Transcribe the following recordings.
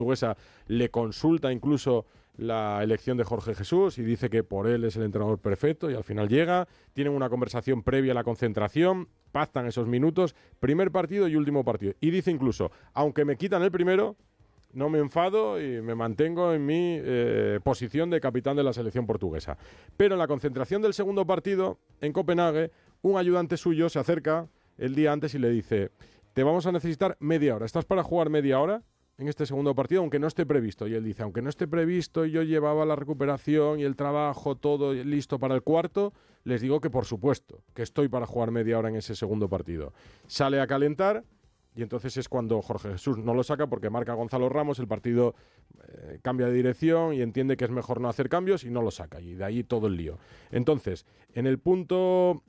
Portuguesa le consulta incluso la elección de Jorge Jesús y dice que por él es el entrenador perfecto y al final llega, tienen una conversación previa a la concentración, pactan esos minutos, primer partido y último partido. Y dice incluso, aunque me quitan el primero, no me enfado y me mantengo en mi posición de capitán de la selección portuguesa. Pero en la concentración del segundo partido, en Copenhague, un ayudante suyo se acerca el día antes y le dice, te vamos a necesitar media hora, ¿estás para jugar media hora en este segundo partido, aunque no esté previsto? Y él dice, aunque no esté previsto y yo llevaba la recuperación y el trabajo, todo listo para el cuarto, les digo que por supuesto, que estoy para jugar media hora en ese segundo partido. Sale a calentar y entonces es cuando Jorge Jesús no lo saca porque marca a Gonzalo Ramos, el partido cambia de dirección y entiende que es mejor no hacer cambios y no lo saca. Y de ahí todo el lío. Entonces, en el punto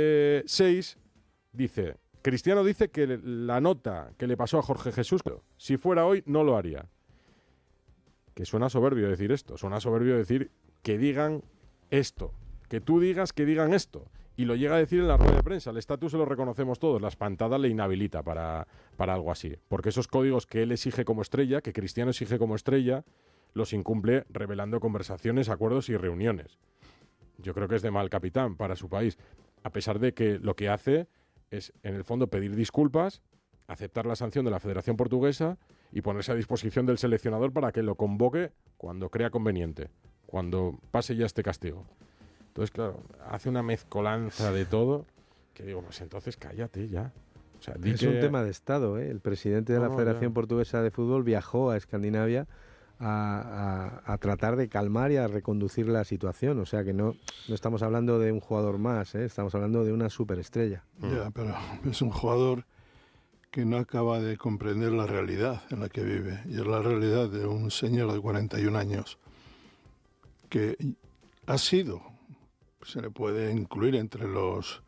6 dice... Cristiano dice que la nota que le pasó a Jorge Jesús, si fuera hoy, no lo haría. Que suena soberbio decir esto. Suena soberbio decir que digan esto. Que tú digas que digan esto. Y lo llega a decir en la rueda de prensa. El estatus se lo reconocemos todos. La espantada le inhabilita para algo así. Porque esos códigos que él exige como estrella, que Cristiano exige como estrella, los incumple revelando conversaciones, acuerdos y reuniones. Yo creo que es de mal capitán para su país. A pesar de que lo que hace... es, en el fondo, pedir disculpas, aceptar la sanción de la Federación Portuguesa y ponerse a disposición del seleccionador para que lo convoque cuando crea conveniente, cuando pase ya este castigo. Entonces, claro, hace una mezcolanza de todo que digo, pues entonces cállate ya. O sea, es un tema de Estado, ¿eh? El presidente de la Federación Portuguesa de Fútbol viajó a Escandinavia a tratar de calmar y a reconducir la situación. O sea que no estamos hablando de un jugador más, ¿eh? Estamos hablando de una superestrella. Ya, pero es un jugador que no acaba de comprender la realidad en la que vive. Y es la realidad de un señor de 41 años que ha sido, se le puede incluir entre los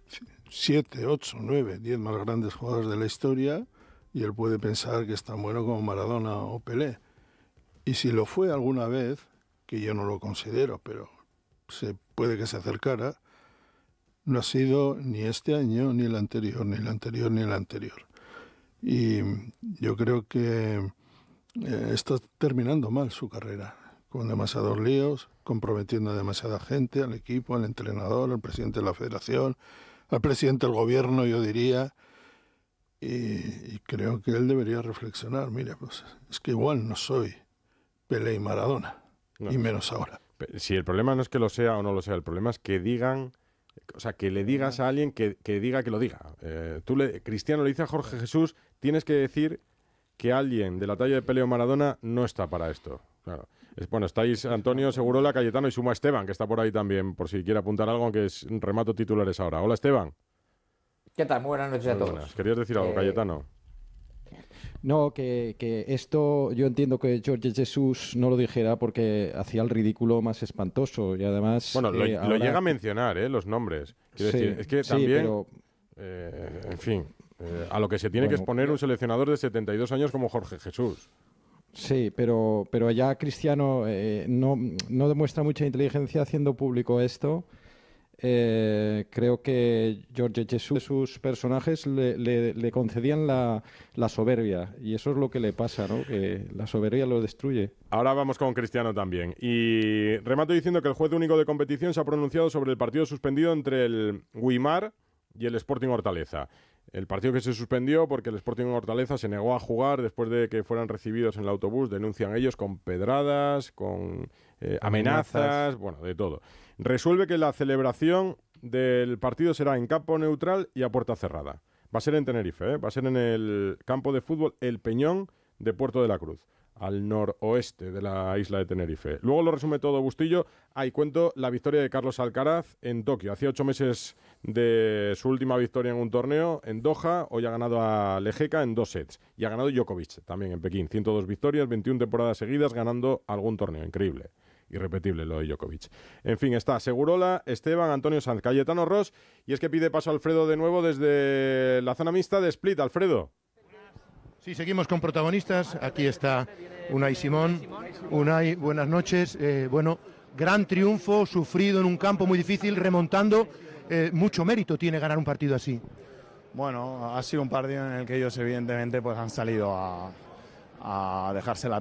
7, 8, 9, 10 más grandes jugadores de la historia, y él puede pensar que es tan bueno como Maradona o Pelé. Y si lo fue alguna vez, que yo no lo considero, pero puede que se acercara, no ha sido ni este año, ni el anterior, ni el anterior, ni el anterior. Y yo creo que está terminando mal su carrera, con demasiados líos, comprometiendo a demasiada gente, al equipo, al entrenador, al presidente de la federación, al presidente del gobierno, yo diría. Y creo que él debería reflexionar, mira, pues es que igual no soy Pelé y Maradona, y menos ahora. Si el problema no es que lo sea o no lo sea, el problema es que digan, o sea, que le digas a alguien que diga que lo diga. Cristiano le dice a Jorge Jesús, tienes que decir que alguien de la talla de Pelé o Maradona no está para esto. Claro. Bueno, estáis Antonio, Segurola, Cayetano y suma Esteban, que está por ahí también, por si quiere apuntar algo, aunque es remato titulares ahora. Hola, Esteban. ¿Qué tal? Muy buenas noches a todos. Buenas. ¿Querías decir algo, Cayetano? No, que esto yo entiendo que Jorge Jesús no lo dijera porque hacía el ridículo más espantoso y además... Bueno, lo llega a mencionar, los nombres. Quiero decir, es que también, pero, en fin, a lo que se tiene que exponer un seleccionador de 72 años como Jorge Jesús. Sí, pero ya Cristiano no demuestra mucha inteligencia haciendo público esto. Creo que Jorge Jesús, sus personajes le concedían la soberbia, y eso es lo que le pasa, ¿no? Que la soberbia lo destruye. Ahora vamos con Cristiano también. Y remato diciendo que el juez único de competición se ha pronunciado sobre el partido suspendido entre el Guimar y el Sporting Hortaleza. El partido que se suspendió porque el Sporting Hortaleza se negó a jugar después de que fueran recibidos en el autobús, denuncian ellos, con pedradas, con amenazas, bueno, de todo. Resuelve que la celebración del partido será en campo neutral y a puerta cerrada. Va a ser en Tenerife, va a ser en el campo de fútbol El Peñón de Puerto de la Cruz, al noroeste de la isla de Tenerife. Luego lo resume todo Bustillo. Ahí cuento la victoria de Carlos Alcaraz en Tokio. Hacía 8 meses de su última victoria en un torneo en Doha. Hoy ha ganado a Lejeka en 2 sets. Y ha ganado Djokovic también en Pekín. 102 victorias, 21 temporadas seguidas ganando algún torneo. Increíble. Irrepetible lo de Djokovic. En fin, está Segurola, Esteban, Antonio Sanz, Cayetano Ross. Y es que pide paso Alfredo de nuevo desde la zona mixta de Split. Alfredo. Sí, seguimos con protagonistas. Aquí está Unai Simón. Unai, buenas noches. Bueno, gran triunfo, sufrido en un campo muy difícil, remontando. Mucho mérito tiene ganar un partido así. Bueno, ha sido un partido en el que ellos evidentemente pues han salido a a dejarse la